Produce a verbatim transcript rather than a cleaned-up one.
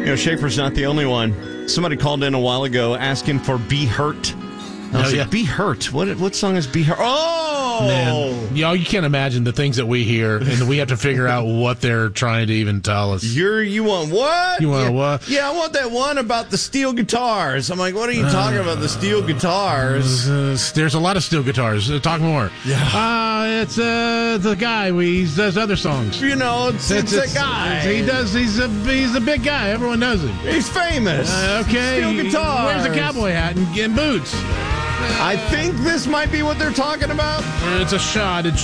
You know, Schaefer's not the only one. Somebody called in a while ago asking for Be Hurt. I was Oh, yeah. like, Be Hurt? What What song is Be Hurt? Oh! Man, y'all, you can't imagine the things that we hear, and we have to figure out what they're trying to even tell us. You're, you want what? You want yeah, what? Yeah, I want that one about the steel guitars. I'm like, what are you talking uh, about, the steel guitars? Uh, there's a lot of steel guitars. Uh, talk more. Yeah. Uh, it's uh, the guy. He does other songs. You know, it's, it's, it's, it's a guy. It's, he does. He's a he's a big guy. Everyone knows him. He's famous. Uh, okay. Steel guitars. Wears a cowboy hat and, and boots. I think this might be what they're talking about. It's a shot. It's